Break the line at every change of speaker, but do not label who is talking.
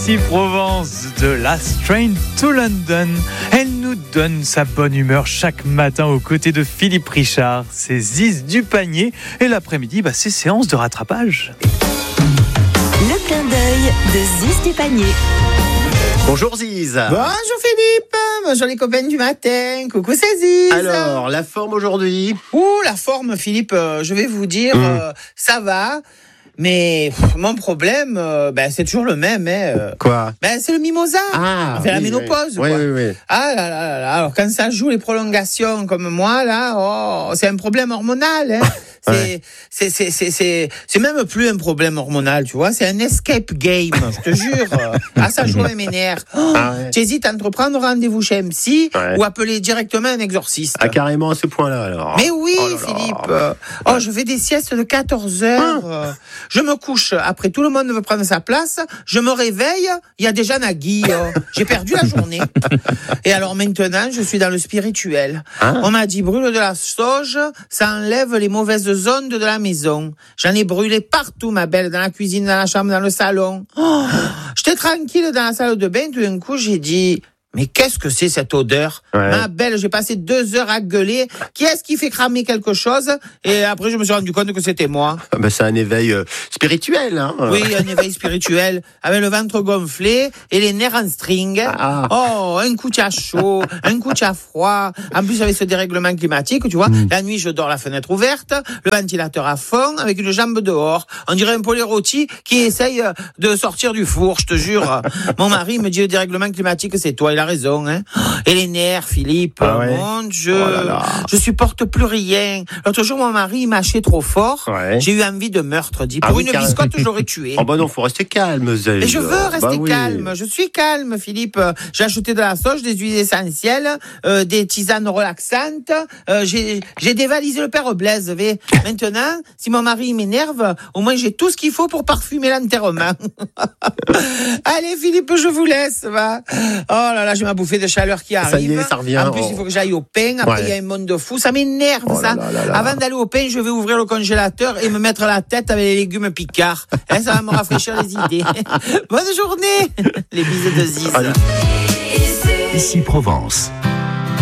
Ici Provence de Last Train to London. Elle nous donne sa bonne humeur chaque matin aux côtés de Philippe Richard. C'est Ziz du panier. Et l'après-midi, c'est séance de rattrapage.
Le clin d'œil de Ziz du panier.
Bonjour Ziz.
Bonjour Philippe, bonjour les copains du matin, coucou c'est Ziz.
Alors, la forme aujourd'hui?
La forme Philippe, je vais vous dire, ça va, mais mon problème, c'est toujours le même.
Quoi?
C'est le mimosa, la ménopause.
Oui.
Quoi.
Oui.
Ah là, alors quand ça joue les prolongations comme moi, là, c'est un problème hormonal. C'est même plus un problème hormonal, tu vois, c'est un escape game, je te jure. Ça joue à mes nerfs. J'hésite à entreprendre rendez-vous chez un psy ou appeler directement un exorciste.
Carrément à ce point-là alors.
Mais oui, Philippe. Je fais des siestes de 14 heures. Je me couche, après tout le monde veut prendre sa place. Je me réveille, il y a déjà Nagui. J'ai perdu la journée. Et alors maintenant, je suis dans le spirituel. On m'a dit brûle de la sauge, ça enlève les mauvaises ondes de la maison. J'en ai brûlé partout, ma belle, dans la cuisine, dans la chambre, dans le salon. J'étais tranquille dans la salle de bain, tout d'un coup, j'ai dit... Mais qu'est-ce que c'est cette odeur? Ma belle, j'ai passé 2 heures à gueuler. Qui est-ce qui fait cramer quelque chose? Et après, je me suis rendu compte que c'était moi.
C'est un éveil spirituel, hein.
Oui, un éveil spirituel, avec le ventre gonflé et les nerfs en string. Un coup tu as chaud, un coup tu as froid. En plus, avec ce dérèglement climatique, tu vois, la nuit, je dors la fenêtre ouverte, le ventilateur à fond, avec une jambe dehors. On dirait un poulet rôti qui essaye de sortir du four, je te jure. Mon mari me dit le dérèglement climatique, c'est toi. Il a raison, hein. Et les nerfs, Philippe, mon Dieu, je supporte plus rien. L'autre jour, mon mari m'a haché trop fort. J'ai eu envie de meurtre, dit. Pour une biscotte, je l'aurais tué.
Non, faut rester calme, Ziz.
Mais je veux rester calme. Je suis calme, Philippe. J'ai acheté de la sauge, des huiles essentielles, des tisanes relaxantes. J'ai dévalisé le père Blaise. Maintenant, si mon mari m'énerve, au moins j'ai tout ce qu'il faut pour parfumer l'enterrement. Allez, Philippe, je vous laisse, va. Oh là là, j'ai ma bouffée de chaleur qui arrive.
Ça y est, ça revient.
En plus, il faut que j'aille au pain. Après, il y a un monde de fou. Ça m'énerve, ça. Avant d'aller au pain, je vais ouvrir le congélateur et me mettre la tête avec les légumes picards. Ça va me rafraîchir les idées. Bonne journée. Les bisous de Ziz.
Ici Provence.